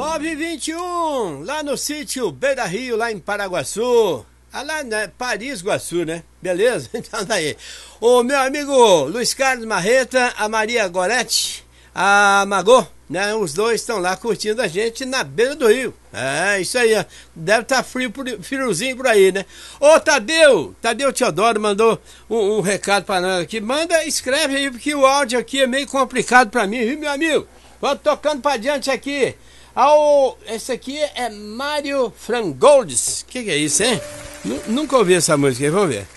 9h21, lá no sítio Beira Rio, lá em Paraguaçu. Lá, né? Paris, Guaçu, né? Beleza? Então daí. O meu amigo Luiz Carlos Marreta, a Maria Gorete, a Magô, né? Os dois estão lá curtindo a gente na beira do rio. É, isso aí, ó. Deve estar friozinho por aí, né? Ô, Tadeu Teodoro mandou um recado pra nós aqui. Escreve aí, porque o áudio aqui é meio complicado pra mim, viu, meu amigo? Vamos tocando pra diante aqui. Esse aqui é Mário Frangolds. Que é isso, hein? Nunca ouvi essa música aí, vamos ver.